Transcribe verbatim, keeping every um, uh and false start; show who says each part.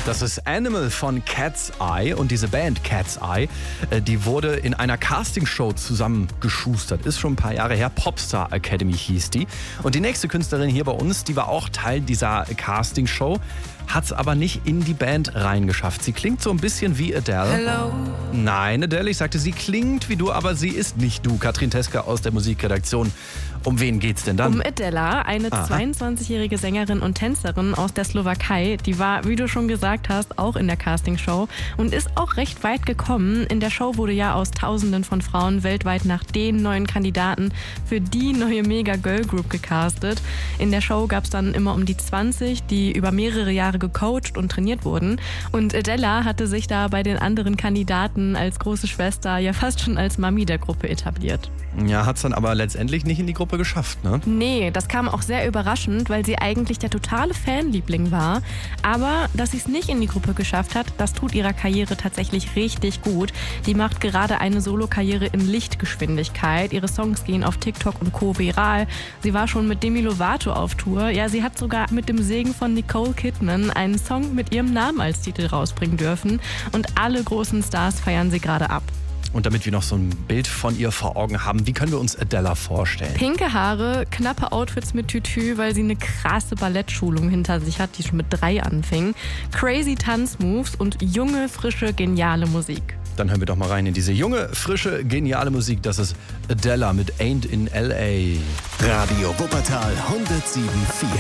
Speaker 1: Das ist Animal von Cat's Eye und diese Band Cat's Eye, die wurde in einer Castingshow zusammengeschustert. Ist schon ein paar Jahre her. Popstar Academy hieß die. Und die nächste Künstlerin hier bei uns, die war auch Teil dieser Castingshow, hat es aber nicht in die Band reingeschafft. Sie klingt so ein bisschen wie Adele.
Speaker 2: Hello.
Speaker 1: Nein, Adele, ich sagte, sie klingt wie du, aber sie ist nicht du. Katrin Teske aus der Musikredaktion. Um wen geht's denn dann?
Speaker 2: Um Adela, eine
Speaker 1: Aha.
Speaker 2: zweiundzwanzigjährige Sängerin und Tänzerin aus der Slowakei. Die war, wie du schon gesagt hast, auch in der Castingshow und ist auch recht weit gekommen. In der Show wurde ja aus Tausenden von Frauen weltweit nach den neuen Kandidaten für die neue Mega-Girl-Group gecastet. In der Show gab es dann immer um die zwanzig, die über mehrere Jahre gecoacht und trainiert wurden. Und Adela hatte sich da bei den anderen Kandidaten als große Schwester, ja fast schon als Mami der Gruppe etabliert.
Speaker 1: Ja, hat's dann aber letztendlich nicht in die Gruppe geschafft, ne?
Speaker 2: Nee, das kam auch sehr überraschend, weil sie eigentlich der totale Fanliebling war. Aber dass sie es nicht in die Gruppe geschafft hat, das tut ihrer Karriere tatsächlich richtig gut. Die macht gerade eine Solokarriere in Lichtgeschwindigkeit. Ihre Songs gehen auf TikTok und Co. viral. Sie war schon mit Demi Lovato auf Tour. Ja, sie hat sogar mit dem Segen von Nicole Kidman einen Song mit ihrem Namen als Titel rausbringen dürfen. Und alle großen Stars feiern sie gerade ab.
Speaker 1: Und damit wir noch so ein Bild von ihr vor Augen haben, wie können wir uns Adele vorstellen?
Speaker 2: Pinke Haare, knappe Outfits mit Tütü, weil sie eine krasse Ballettschulung hinter sich hat, die schon mit drei anfing. Crazy Tanzmoves und junge, frische, geniale Musik.
Speaker 1: Dann hören wir doch mal rein in diese junge, frische, geniale Musik. Das ist Adele mit Ain't in L A.
Speaker 3: Radio Wuppertal hundertsieben Komma vier.